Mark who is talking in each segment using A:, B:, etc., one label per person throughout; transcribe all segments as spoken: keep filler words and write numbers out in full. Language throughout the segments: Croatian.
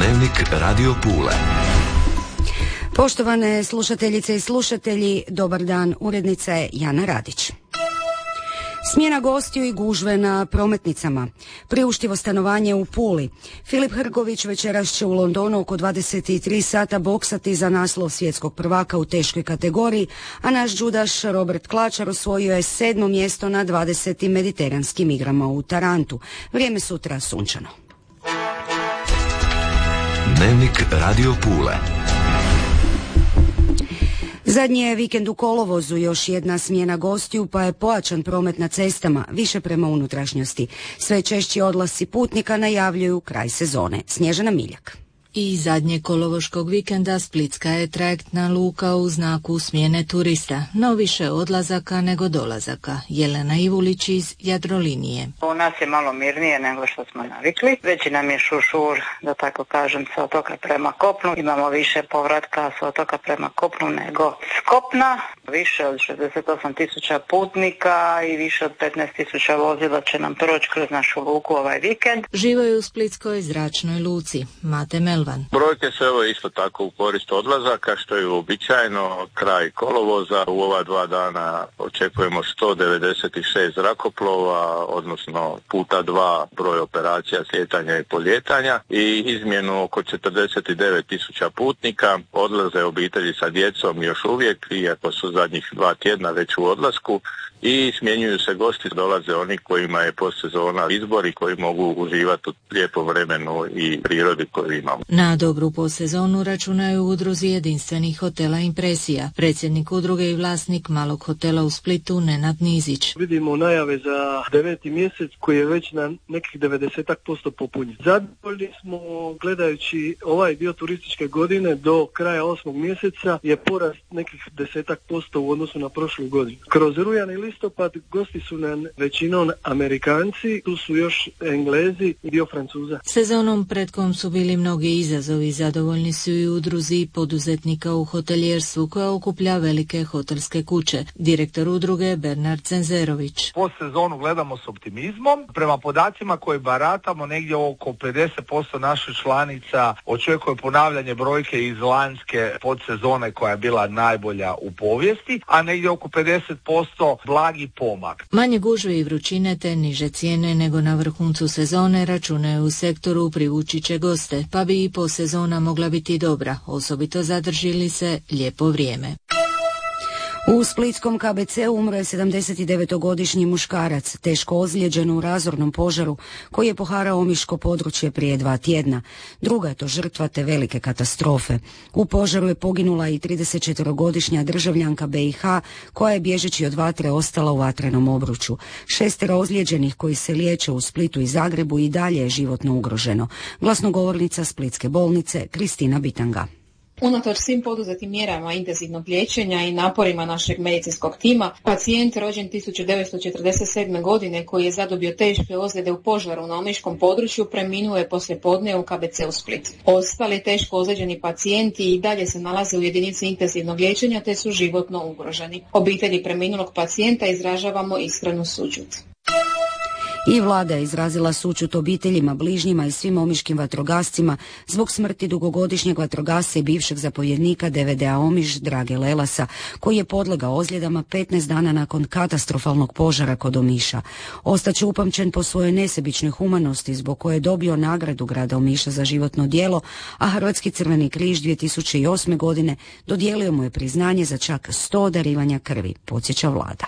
A: Dnevnik Radio Pule.
B: Poštovane slušateljice i slušatelji, dobar dan, urednica je Jana Radić. Smjena gostiju i gužve na prometnicama, priuštivo stanovanje u Puli. Filip Hrgović večeras će u Londonu oko dvadeset tri sata boksati za naslov svjetskog prvaka u teškoj kategoriji, a naš džudaš Robert Klačar osvojio je sedmo mjesto na dvadesetim mediteranskim igrama u Tarantu. Vrijeme sutra sunčano.
A: Dnevnik Radio Pule.
B: Zadnji je vikend u kolovozu, još jedna smjena gostiju, pa je pojačan promet na cestama, više prema unutrašnjosti. Sve češći odlasci putnika najavljuju kraj sezone. Snježana Miljak.
C: I zadnje kolovoškog vikenda Splitska je trajektna luka u znaku smjene turista, no više odlazaka nego dolazaka. Jelena Ivulić iz Jadrolinije.
D: U nas je malo mirnije nego što smo navikli. Veći nam je šušur, da tako kažem, sa otoka prema kopnu. Imamo više povratka sa otoka prema kopnu nego s kopna. Više od šezdeset osam tisuća putnika i više od petnaest tisuća vozila će nam proći kroz našu luku ovaj vikend.
C: Živaju u Splitskoj zračnoj luci. Mate Melvan.
E: Brojke su evo isto tako u korist odlazaka, što je uobičajeno. Kraj kolovoza, u ova dva dana očekujemo sto devedeset šest zrakoplova, odnosno puta dva broj operacija slijetanja i poljetanja i izmjenu oko četrdeset devet tisuća putnika. Odlaze obitelji sa djecom još uvijek, iako su zadnjih dva tjedna već u odlasku, i smjenjuju se gosti, dolaze oni kojima je postsezona izbor i koji mogu uživati u lijepom vremenu i prirodi koju imamo.
C: Na dobru postsezonu računaju u udruzi jedinstvenih hotela Impresija. Predsjednik udruge i vlasnik malog hotela u Splitu Nenad Nizić.
F: Vidimo najave za deveti mjesec koji je već na nekih devedeset posto popunjen. Zadovoljni smo gledajući ovaj dio turističke godine do kraja osmog mjeseca je porast nekih desetak posto u odnosu na prošlu godinu. Kroz rujan i listopad gosti su nam većinom Amerikanci, tu su još Englezi i dio Francuza.
C: Sezonom pred kom su bili mnogi izazovi, zadovoljni su i udruzi poduzetnika u hotelijerstvu koja okuplja velike hotelske kuće. Direktor udruge Bernard Cenzerović.
G: Po sezonu gledamo s optimizmom. Prema podacima koje baratamo, negdje oko pedeset posto naših članica očekuje ponavljanje brojke iz lanjske podsezone koja je bila najbolja u povijesti, a negdje oko pedeset posto blagi pomak.
C: Manje gužve i vrućine te niže cijene nego na vrhuncu sezone računaju u sektoru privući će goste, pa bi i po sezona mogla biti dobra, osobito zadrži li se lijepo vrijeme.
B: U splitskom K B C-u umro je sedamdesetdevetogodišnji muškarac, teško ozlijeđen u razornom požaru koji je poharao omiško područje prije dva tjedna. Druga je to žrtva te velike katastrofe. U požaru je poginula i tridesetčetverogodišnja državljanka B i H koja je bježeći od vatre ostala u vatrenom obruču. Šestero ozlijeđenih koji se liječe u Splitu i Zagrebu i dalje je životno ugroženo. Glasnogovornica Splitske bolnice Kristina Bitanga.
H: Unatoč svim poduzetim mjerama intenzivnog liječenja i naporima našeg medicinskog tima, pacijent rođen tisuću devetsto četrdeset sedme. godine koji je zadobio teške ozljede u požaru na omiškom području preminuo je poslijepodne u K B C u Split. Ostali teško ozlijeđeni pacijenti i dalje se nalaze u jedinici intenzivnog liječenja te su životno ugroženi. Obitelji preminulog pacijenta izražavamo iskrenu sućut.
B: I vlada je izrazila sućut obiteljima, bližnjima i svim omiškim vatrogascima zbog smrti dugogodišnjeg vatrogasca i bivšeg zapovjednika D V D A Omiš Drage Lelasa, koji je podlegao ozljedama petnaest dana nakon katastrofalnog požara kod Omiša. Ostaće upamćen po svojoj nesebičnoj humanosti zbog koje je dobio nagradu grada Omiša za životno djelo, a Hrvatski crveni križ dvije tisuće osme. godine dodijelio mu je priznanje za čak sto darivanja krvi, podsjeća vlada.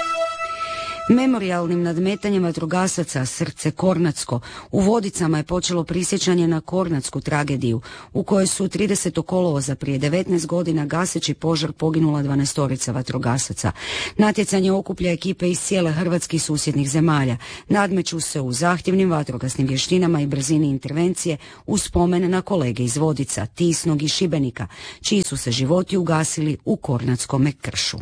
B: Memorijalnim nadmetanjem vatrogasaca Srce Kornatsko u Vodicama je počelo prisjećanje na kornatsku tragediju u kojoj su tridesetog kolovoza prije devetnaest godina gaseći požar poginula dvanaestorica vatrogasaca. Natjecanje okuplja ekipe iz cijele Hrvatske i susjednih zemalja. Nadmeću se u zahtjevnim vatrogasnim vještinama i brzini intervencije uz spomen na kolege iz Vodica, Tisnog i Šibenika, čiji su se životi ugasili u Kornatskome kršu.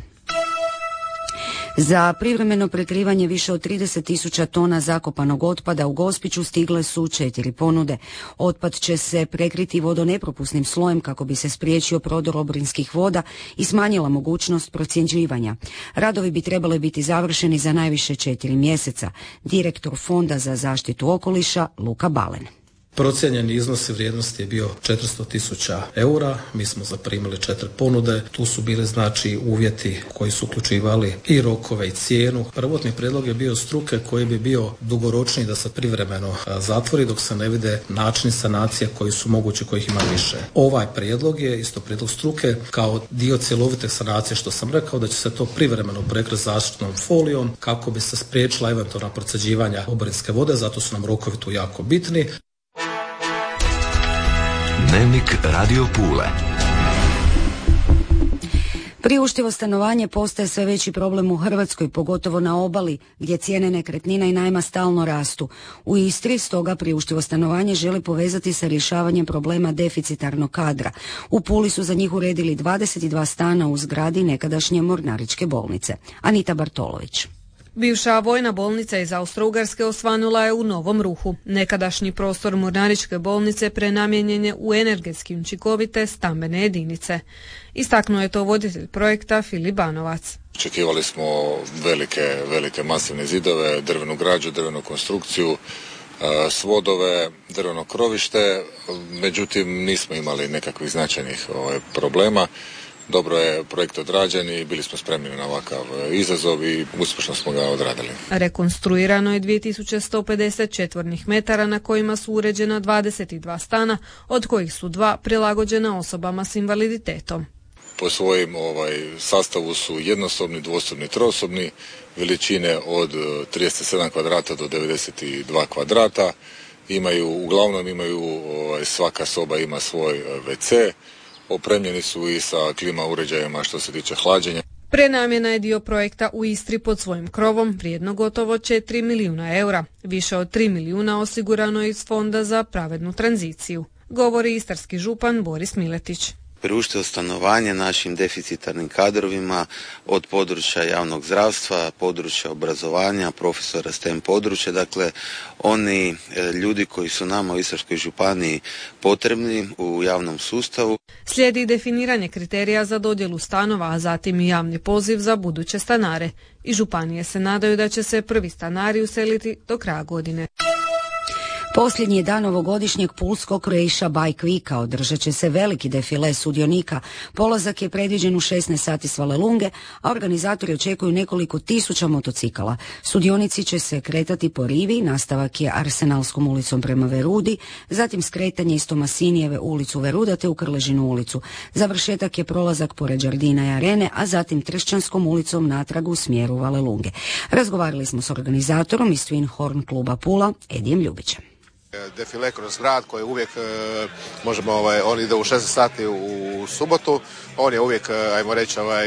B: Za privremeno prekrivanje više od trideset tisuća tona zakopanog otpada u Gospiću stigle su četiri ponude. Otpad će se prekriti vodonepropusnim slojem kako bi se spriječio prodor oborinskih voda i smanjila mogućnost procjenđivanja. Radovi bi trebali biti završeni za najviše četiri mjeseca. Direktor Fonda za zaštitu okoliša Luka Balen.
I: Procijenjeni iznos vrijednosti je bio četiristo tisuća eura, mi smo zaprimili četiri ponude, tu su bili znači uvjeti koji su uključivali i rokove i cijenu. Prvotni prijedlog je bio struke koji bi bio dugoročniji da se privremeno zatvori dok se ne vide načini sanacije koji su mogući, kojih ima više. Ovaj prijedlog je isto prijedlog struke kao dio cjelovite sanacije, što sam rekao da će se to privremeno prekriti zaštitnom folijom kako bi se spriječila eventualna procjeđivanja oborinske vode, zato su nam rokovi tu jako bitni.
A: Dnevnik Radio Pule.
B: Priuštivo stanovanje postaje sve veći problem u Hrvatskoj, pogotovo na obali gdje cijene nekretnina i najma stalno rastu. U Istri stoga priuštivo stanovanje želi povezati sa rješavanjem problema deficitarnog kadra. U Puli su za njih uredili dvadeset dva stana u zgradi nekadašnje Mornaričke bolnice. Anita Bartolović.
J: Bivša vojna bolnica iz Austro-Ugarske osvanula je u Novom Ruhu. Nekadašnji prostor Mornaričke bolnice prenamijenjen je u energetski učinkovite stambene jedinice. Istaknuo je to voditelj projekta Filip Banovac.
K: Očekivali smo velike, velike masivne zidove, drvenu građu, drvenu konstrukciju, svodove, drveno krovište, međutim nismo imali nekakvih značajnih ovaj, problema. Dobro je projekt odrađen i bili smo spremni na ovakav izazov i uspješno smo ga odradili.
J: Rekonstruirano je dvije tisuće sto pedeset četvornih metara na kojima su uređena dvadeset dva stana, od kojih su dva prilagođena osobama s invaliditetom.
K: Po svojim ovaj, sastavu su jednosobni, dvosobni, trosobni, veličine od trideset sedam kvadrata do devedeset dva kvadrata. Imaju, uglavnom imaju, ovaj, svaka soba ima svoj ve ce. Opremljeni su i sa klima uređajima što se tiče hlađenja.
J: Prenamjena je dio projekta u Istri pod svojim krovom, vrijedno gotovo četiri milijuna eura. Više od tri milijuna osigurano je iz Fonda za pravednu tranziciju, govori istarski župan Boris Miletić.
L: Priuštivo stanovanje našim deficitarnim kadrovima od područja javnog zdravstva, područja obrazovanja, profesora stem područja, dakle oni ljudi koji su nama u Istarskoj županiji potrebni u javnom sustavu.
J: Slijedi definiranje kriterija za dodjelu stanova, a zatim i javni poziv za buduće stanare. I županije se nadaju da će se prvi stanari useliti do kraja godine.
B: Posljednji je dan ovogodišnjeg pulskog Croatia Bike Weeka, održat će se veliki defile sudionika. Polazak je predviđen u šesnaest sati s Valelunge, a organizatori očekuju nekoliko tisuća motocikala. Sudionici će se kretati po rivi, nastavak je Arsenalskom ulicom prema Verudi, zatim skretanje iz Tomasinijeve ulicu Veruda te u Krležinu ulicu. Završetak je prolazak pored Đardina i Arene, a zatim Tršćanskom ulicom natrag u smjeru Valelunge. Razgovarali smo s organizatorom iz Twin Horn kluba Pula, Edijem Ljubićem.
M: Defile kroz grad koji uvijek možemo, ovaj, on ide u šesnaest sati u subotu, on je uvijek, ajmo reći, ovaj,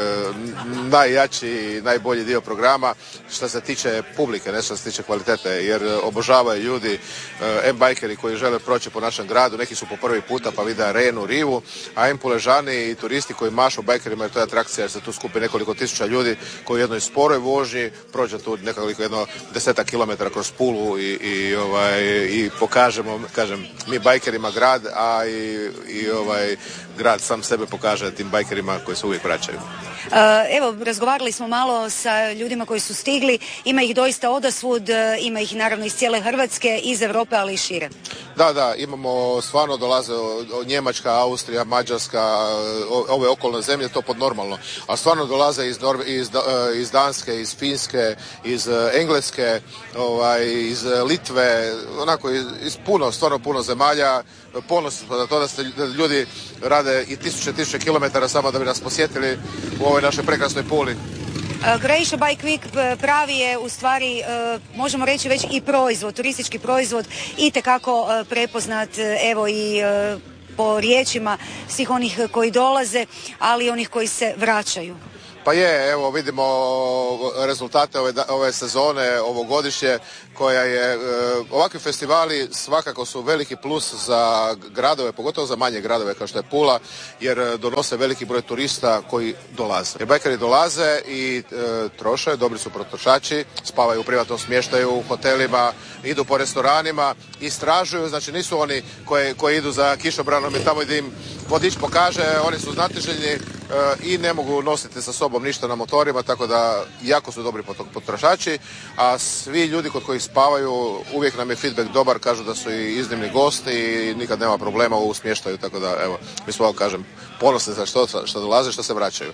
M: najjači i najbolji dio programa što se tiče publike, ne što se tiče kvalitete, jer obožavaju ljudi, M-bajkeri koji žele proći po našem gradu, neki su po prvi puta pa vide arenu, rivu, a M-puležani i turisti koji mašu bajkerima, jer to je atrakcija jer se tu skupi nekoliko tisuća ljudi koji u jednoj sporoj vožnji prođe tu nekoliko jedno desetak kilometara kroz Pulu i, i ovaj i pokažemo, kažem, mi bajkerima grad, a i, i ovaj grad sam sebe pokaže tim bajkerima koji se uvijek vraćaju.
B: Evo, razgovarali smo malo sa ljudima koji su stigli, ima ih doista odasvud, ima ih naravno iz cijele Hrvatske, iz Europe, ali i šire.
M: Da, da, imamo, stvarno dolaze Njemačka, Austrija, Mađarska, ove okolne zemlje, to pod normalno, a stvarno dolaze iz, Norve, iz, iz Danske, iz Finske, iz Engleske, ovaj, iz Litve, onako iz, iz puno, stvarno puno zemalja. Ponosni smo na to da, ste, da ljudi rade i tisuće, tisuće kilometara samo da bi nas posjetili u ovoj našoj prekrasnoj Puli.
B: Croatia Bike Week pravi je u stvari, možemo reći već i proizvod, turistički proizvod, itekako prepoznat, evo i po riječima svih onih koji dolaze, ali i onih koji se vraćaju.
M: Pa je, evo vidimo rezultate ove, ove sezone, ovogodišnje, koja je, e, ovakvi festivali svakako su veliki plus za gradove, pogotovo za manje gradove kao što je Pula, jer donose veliki broj turista koji dolaze. Jer bajkeri dolaze i e, troše, dobri su potrošači, spavaju u privatnom smještaju, u hotelima, idu po restoranima, istražuju, znači nisu oni koji, koji idu za kišobranom i tamo gdje im vodič pokaže, oni su znatiželjni, i ne mogu nositi sa sobom ništa na motorima, tako da jako su dobri potrošači, a svi ljudi kod kojih spavaju uvijek nam je feedback dobar, kažu da su i iznimni gosti i nikad nema problema u smještaju, tako da evo, mi smo, kažem, ponosni za što, što dolaze, što se vraćaju.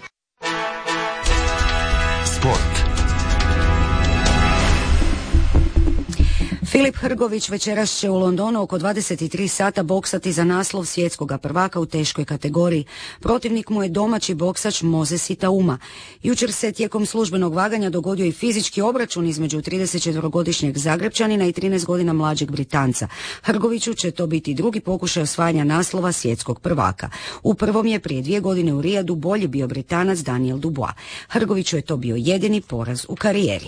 A: Sport.
B: Filip Hrgović večeras će u Londonu oko dvadeset tri sata boksati za naslov svjetskog prvaka u teškoj kategoriji. Protivnik mu je domaći boksač Moses Itauma. Jučer se tijekom službenog vaganja dogodio i fizički obračun između tridesetčetverogodišnjeg Zagrebčanina i trinaest godina mlađeg Britanca. Hrgoviću će to biti drugi pokušaj osvajanja naslova svjetskog prvaka. U prvom je prije dvije godine u Rijadu bolji bio Britanac Daniel Dubois. Hrgoviću je to bio jedini poraz u karijeri.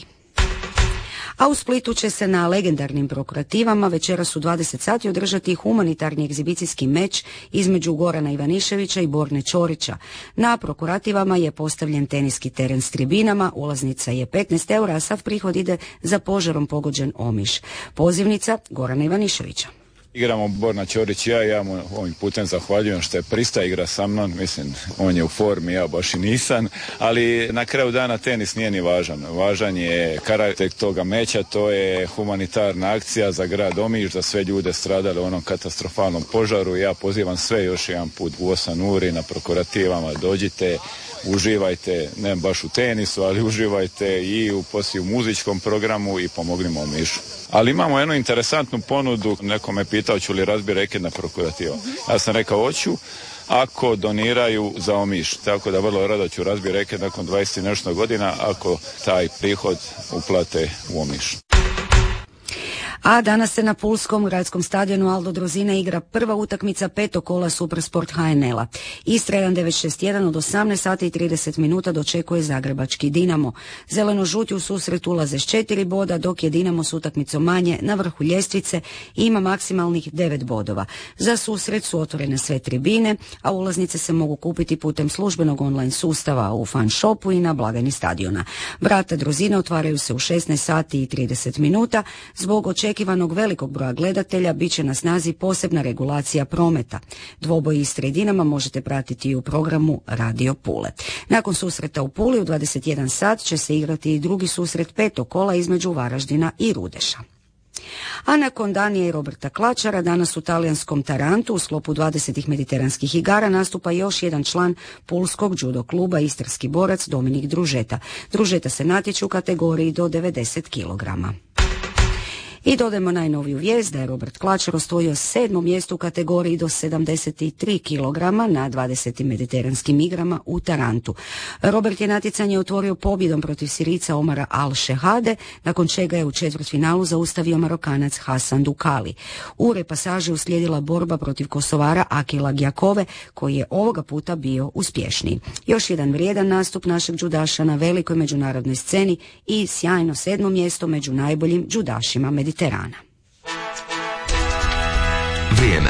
B: A u Splitu će se na legendarnim prokurativama večeras u dvadeset sati održati humanitarni egzibicijski meč između Gorana Ivaniševića i Borne Čorića. Na prokurativama je postavljen teniski teren s tribinama, ulaznica je petnaest eura, a sav prihod ide za požarom pogođen Omiš. Pozivnica Gorana Ivaniševića.
N: Igramo Borna Ćorić i ja, ja mu ovim putem zahvaljujem što je pristao igra sa mnom, mislim, on je u formi, ja baš i nisam, ali na kraju dana tenis nije ni važan. Važan je karakter toga meča, to je humanitarna akcija za grad Omiš, za sve ljude stradale u onom katastrofalnom požaru. Ja pozivam sve još jedan put u osam uri na prokurativama, dođite, uživajte, ne baš u tenisu, ali uživajte i u poslije u muzičkom programu i pomognimo Omišu. Ali imamo jednu interesantnu ponudu, neko me pitao ću li razbiti reket na prokurativa. Ja sam rekao hoću, ako doniraju za Omiš, tako da vrlo rado ću razbiti reket nakon dvadeset i nešto godina ako taj prihod uplate u Omiš.
B: A danas se na pulskom gradskom stadionu Aldo Drozina igra prva utakmica petog kola Supersport H N L-a. Istra jedan devet šest jedan od osamnaest sati i trideset minuta dočekuje zagrebački Dinamo. Zeleno-žuti u susret ulaze s četiri boda, dok je Dinamo s utakmicom manje na vrhu ljestvice i ima maksimalnih devet bodova. Za susret su otvorene sve tribine, a ulaznice se mogu kupiti putem službenog online sustava u fan shopu i na blagajni stadiona. Vrata Drozine otvaraju se u šesnaest sati i trideset minuta. Zbog očekivanja očekivanog velikog broja gledatelja bit će na snazi posebna regulacija prometa. Dvoboj Istre i Dinama možete pratiti i u programu Radio Pule. Nakon susreta u Puli u dvadeset jedan sat će se igrati i drugi susret petog kola između Varaždina i Rudeša. A nakon Danija i Roberta Klačara danas u talijanskom Tarantu u sklopu dvadesetih mediteranskih igara nastupa još jedan član pulskog judo kluba, istarski borac Dominik Družeta. Družeta se natječe u kategoriji do devedeset kilograma. I dodajemo najnoviju vijest da je Robert Klačar osvojio sedmo mjesto u kategoriji do sedamdeset tri kilograma na dvadesetim mediteranskim igrama u Tarantu. Robert je natjecanje otvorio pobjedom protiv Sirica Omara Al-Shehade, nakon čega je u četvrtfinalu zaustavio Marokanac Hasan Dukali. U repasaži uslijedila borba protiv Kosovara Akila Gjakove, koji je ovoga puta bio uspješniji. Još jedan vrijedan nastup našeg džudaša na velikoj međunarodnoj sceni i sjajno sedmo mjesto među najboljim džudašima Mediterana. Terana.
A: Vrijeme.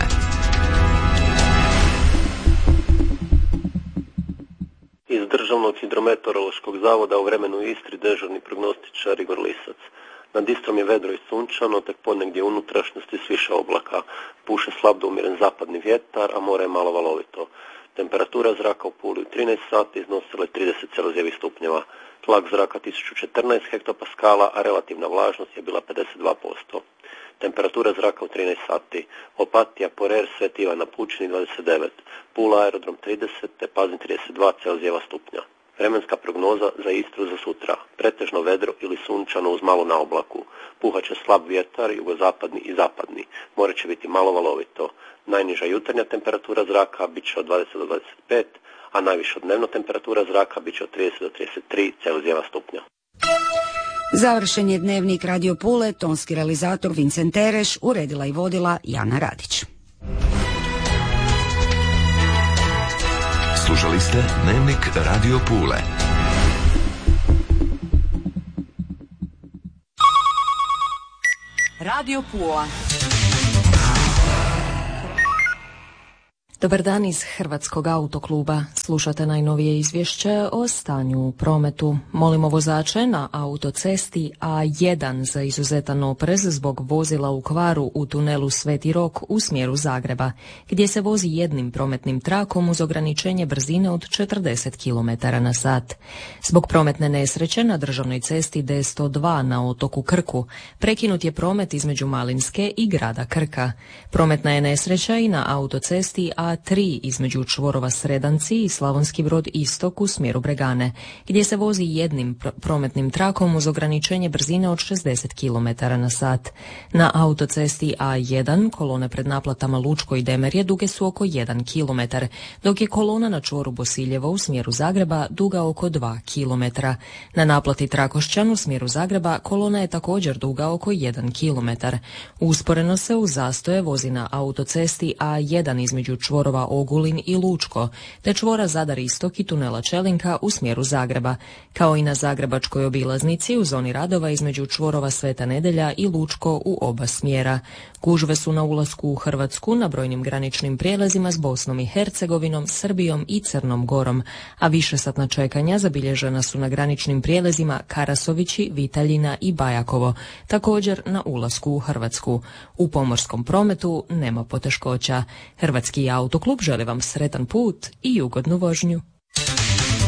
O: Iz Državnog hidrometeorološkog zavoda u vremenu Istri dežurni prognostičar Igor Lisac. Nad Istrom je vedro i sunčano, tek ponegdje u unutrašnjosti s više oblaka. Puše slab do umjeren zapadni vjetar, a more je malo valovito. Temperatura zraka u Puli u trinaest sati iznosila je trideset celzijevih stupnjeva. Tlak zraka tisuću četrnaest hektopaskala, a relativna vlažnost je bila pedeset dva posto. Temperatura zraka u trinaest sati. Opatija, Porer, Sveti Ivan na Pučini dvadeset devet. Pula, aerodrom trideset, te Pazin trideset dva celzijeva stupnja. Vremenska prognoza za Istru za sutra. Pretežno vedro ili sunčano uz malo na oblaku. Puhaće slab vjetar, jugozapadni i zapadni. More će biti malo valovito. Najniža jutarnja temperatura zraka bit će od dvadeset do dvadeset pet, a najviša dnevna temperatura zraka bit će od trideset do trideset tri celzijeva stupnja.
B: Završen je dnevnik Radio Pule, tonski realizator Vincent Tereš, uredila i vodila Jana Radić.
A: Slušali ste dnevnik Radio Pule.
P: Radio Pula. Dobar dan iz Hrvatskog autokluba. Slušate najnovije izvješće o stanju u prometu. Molimo vozače na autocesti A jedan za izuzetan oprez zbog vozila u kvaru u tunelu Sveti Rok u smjeru Zagreba, gdje se vozi jednim prometnim trakom uz ograničenje brzine od četrdeset kilometara na sat. Zbog prometne nesreće na državnoj cesti D sto dva na otoku Krku prekinut je promet između Malinske i grada Krka. Prometna je nesreća i na autocesti A tri između čvorova Sredanci i Slavonski Brod istok u smjeru Bregane, gdje se vozi jednim pr- prometnim trakom uz ograničenje brzine od šezdeset kilometara na sat. Na autocesti A jedan kolone pred naplatama Lučko i Demerje duge su oko jedan kilometar, dok je kolona na čvoru Bosiljevo u smjeru Zagreba duga oko dva kilometra. Na naplati Trakošćan u smjeru Zagreba kolona je također duga oko jedan kilometar. Usporeno se u zastoje vozi na autocesti A jedan između čvorova Ogulin i Lučko, te čvora Zadar istok i tunela Čelinka u smjeru Zagreba, kao i na zagrebačkoj obilaznici u zoni radova između čvorova Sveta Nedelja i Lučko u oba smjera. Gužve su na ulasku u Hrvatsku na brojnim graničnim prijelazima s Bosnom i Hercegovinom, Srbijom i Crnom Gorom, a višesatna čekanja zabilježena su na graničnim prijelazima Karasovići, Vitaljina i Bajakovo, također na ulasku u Hrvatsku. U pomorskom prometu nema poteškoća. Hrvatski autoklub želi vam sretan put i ugodnu vožnju.